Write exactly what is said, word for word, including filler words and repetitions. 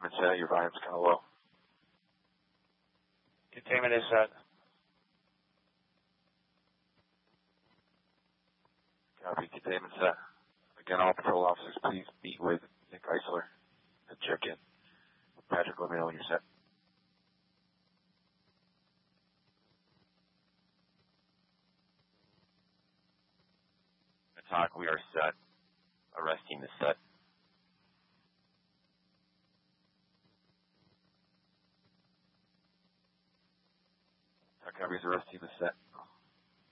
Set, your volume's kind of low. Containment is set. Copy, containment set. Again, all patrol officers, please meet with Nick Eisler and check in. Patrick, let me know when you're set. Attack, we are set. Arrest team is set. Copy, arrest team is set.